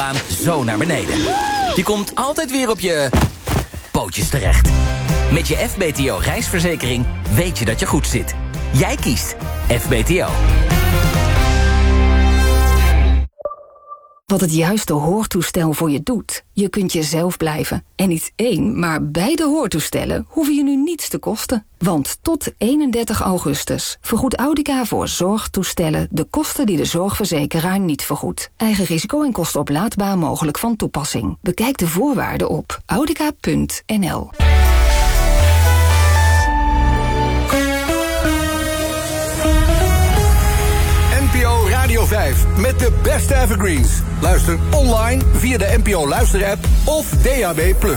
zo naar beneden. Je komt altijd weer op je pootjes terecht. Met je FBTO reisverzekering weet je dat je goed zit. Jij kiest FBTO. Wat het juiste hoortoestel voor je doet. Je kunt jezelf blijven. En niet één, maar beide hoortoestellen hoeven je nu niets te kosten. Want tot 31 augustus vergoedt Audica voor zorgtoestellen de kosten die de zorgverzekeraar niet vergoedt. Eigen risico en kosten oplaadbaar mogelijk van toepassing. Bekijk de voorwaarden op audica.nl. NPO Radio 5 met de beste evergreens. Luister online via de NPO Luister-app of DAB+.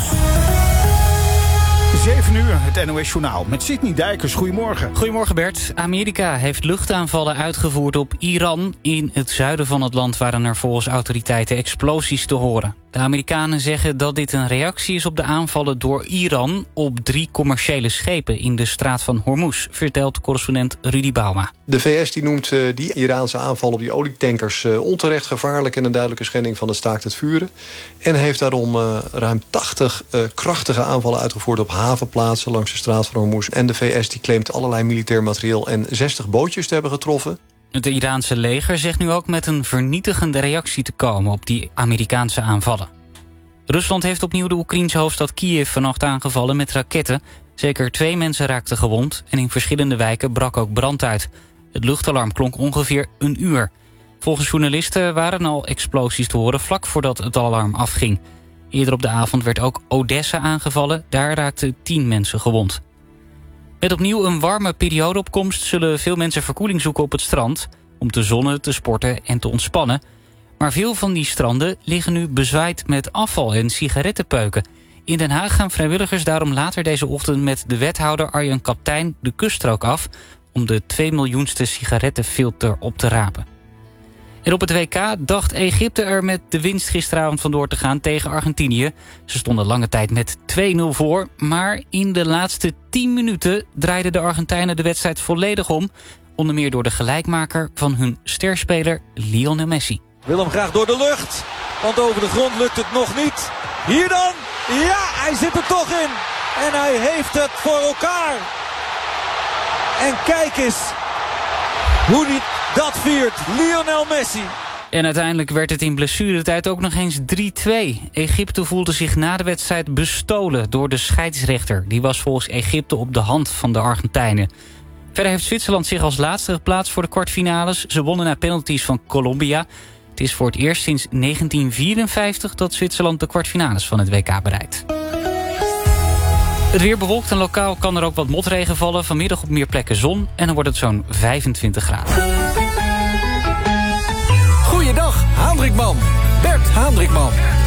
7 uur, het NOS Journaal met Sidney Dijkers. Goedemorgen. Goedemorgen Bert. Amerika heeft luchtaanvallen uitgevoerd op Iran. In het zuiden van het land waren er volgens autoriteiten explosies te horen. De Amerikanen zeggen dat dit een reactie is op de aanvallen door Iran op 3 commerciële schepen in de straat van Hormuz, vertelt correspondent Rudy Bauma. De VS die noemt die Iraanse aanval op die olietankers onterecht gevaarlijk en een duidelijke schending van het staakt het vuren. En heeft daarom ruim 80 krachtige aanvallen uitgevoerd op havenplaatsen langs de straat van Hormuz. En de VS die claimt allerlei militair materieel en 60 bootjes te hebben getroffen. Het Iraanse leger zegt nu ook met een vernietigende reactie te komen op die Amerikaanse aanvallen. Rusland heeft opnieuw de Oekraïense hoofdstad Kiev vannacht aangevallen met raketten. Zeker 2 mensen raakten gewond en in verschillende wijken brak ook brand uit. Het luchtalarm klonk ongeveer een uur. Volgens journalisten waren al explosies te horen vlak voordat het alarm afging. Eerder op de avond werd ook Odessa aangevallen. Daar raakten 10 mensen gewond. Met opnieuw een warme periodeopkomst zullen veel mensen verkoeling zoeken op het strand om te zonnen, te sporten en te ontspannen. Maar veel van die stranden liggen nu bezwaaid met afval en sigarettenpeuken. In Den Haag gaan vrijwilligers daarom later deze ochtend met de wethouder Arjen Kaptein de kuststrook af om de 2 miljoenste sigarettenfilter op te rapen. En op het WK dacht Egypte er met de winst gisteravond vandoor te gaan tegen Argentinië. Ze stonden lange tijd met 2-0 voor, maar in de laatste 10 minuten draaiden de Argentijnen de wedstrijd volledig om. Onder meer door de gelijkmaker van hun sterspeler Lionel Messi. Wil hem graag door de lucht, want over de grond lukt het nog niet. Hier dan, ja, hij zit er toch in. En hij heeft het voor elkaar. En kijk eens hoe hij dat viert, Lionel Messi. En uiteindelijk werd het in blessuretijd ook nog eens 3-2. Egypte voelde zich na de wedstrijd bestolen door de scheidsrechter. Die was volgens Egypte op de hand van de Argentijnen. Verder heeft Zwitserland zich als laatste geplaatst voor de kwartfinales. Ze wonnen na penalties van Colombia. Het is voor het eerst sinds 1954 dat Zwitserland de kwartfinales van het WK bereikt. Het weer bewolkt en lokaal kan er ook wat motregen vallen. Vanmiddag op meer plekken zon en dan wordt het zo'n 25 graden. Goeiedag, Hendrikman. Bert Hendrikman.